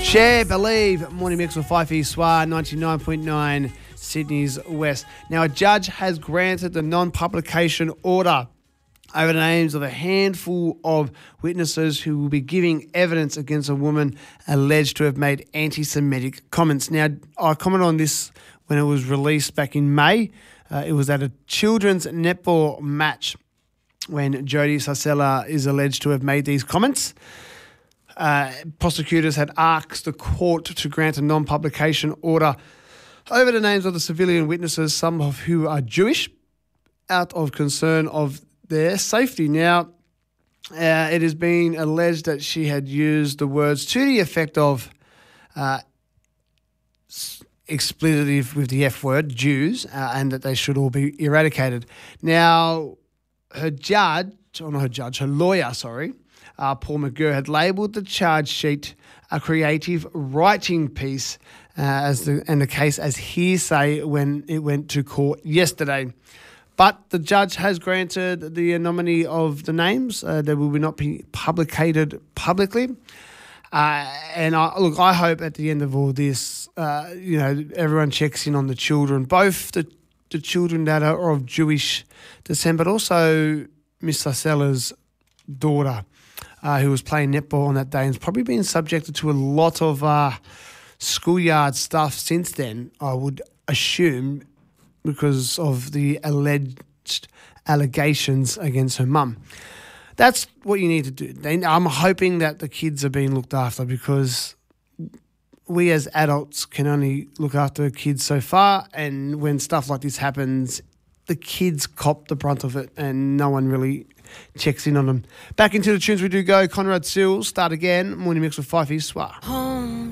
Share, Believe, Morning Mix with Fifey Swar, 99.9 Sydney's West. Now, a judge has granted the non-publication order over the names of a handful of witnesses who will be giving evidence against a woman alleged to have made anti-Semitic comments. Now, I commented on this when it was released back in May. It was at a children's netball match when Jodie Sasella is alleged to have made these comments. Prosecutors had asked the court to grant a non-publication order over the names of the civilian witnesses, some of who are Jewish, out of concern of their safety. Now, it has been alleged that she had used the words to the effect of expletive with the F word, Jews, and that they should all be eradicated. Now, her lawyer, Paul McGurr, had labelled the charge sheet a creative writing piece and the case as hearsay when it went to court yesterday. But the judge has granted the anonymity of the names. They will not be publicated publicly. I hope at the end of all this, everyone checks in on the children, both the children that are of Jewish descent, but also Miss Sasella's daughter, who was playing netball on that day and has probably been subjected to a lot of schoolyard stuff since then, I would assume, because of the alleged allegations against her mum. That's what you need to do. I'm hoping that the kids are being looked after, because we as adults can only look after kids so far, and when stuff like this happens, the kids cop the brunt of it and no one really checks in on them. Back into the tunes we do go. Conrad Searle, Start Again, Morning Mix with Fifey Swar.